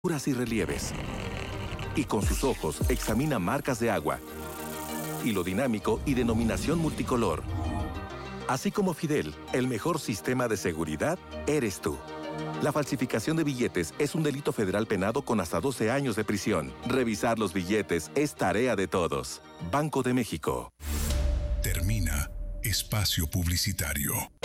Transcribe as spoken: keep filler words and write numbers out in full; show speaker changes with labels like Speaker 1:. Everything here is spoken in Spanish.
Speaker 1: y relieves. Y con sus ojos examina marcas de agua, hilo dinámico y denominación multicolor. Así como Fidel, el mejor sistema de seguridad eres tú. La falsificación de billetes es un delito federal penado con hasta doce años de prisión. Revisar los billetes es tarea de todos. Banco de México.
Speaker 2: Termina Espacio Publicitario.